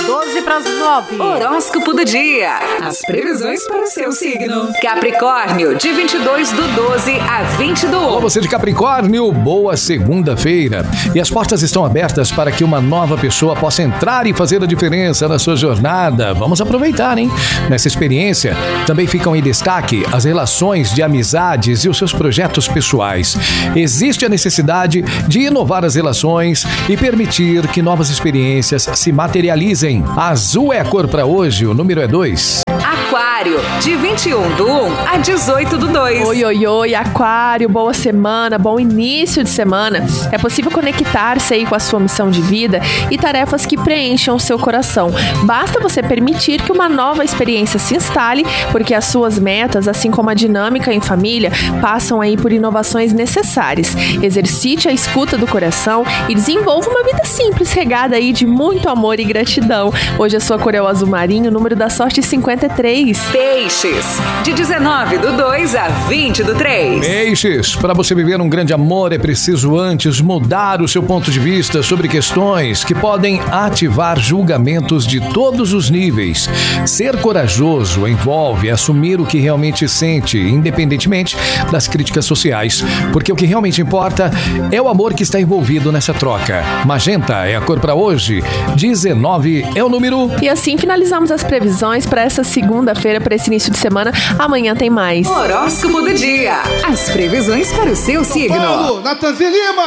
12 para as 9. Horóscopo do dia. As previsões para o seu signo. Capricórnio, de 22/12 a 20/1. Olá, você de Capricórnio, boa segunda-feira. E as portas estão abertas para que uma nova pessoa possa entrar e fazer a diferença na sua jornada. Vamos aproveitar, hein? Nessa experiência, também ficam em destaque as relações de amizades e os seus projetos pessoais. Existe a necessidade de inovar as relações e permitir que novas experiências se materializem. Azul é a cor para hoje, o número é 2. Aquário, de 21/1 a 18/2. Oi, Aquário, boa semana, bom início de semana. É possível conectar-se aí com a sua missão de vida e tarefas que preencham o seu coração. Basta você permitir que uma nova experiência se instale, porque as suas metas, assim como a dinâmica em família, passam aí por inovações necessárias. Exercite a escuta do coração e desenvolva uma vida simples, regada aí de muito amor e gratidão. Hoje a sua cor é o azul marinho, o número da sorte 53. Peixes, de 19/2 a 20/3. Peixes, para você viver um grande amor é preciso antes mudar o seu ponto de vista sobre questões que podem ativar julgamentos de todos os níveis. Ser corajoso envolve assumir o que realmente sente, independentemente das críticas sociais, porque o que realmente importa é o amor que está envolvido nessa troca. Magenta é a cor para hoje, 19 é o número. E assim finalizamos as previsões para essa segunda-feira, para esse início de semana. Amanhã tem mais. Horóscopo do dia. As previsões para o seu signo. Natanzinho Lima.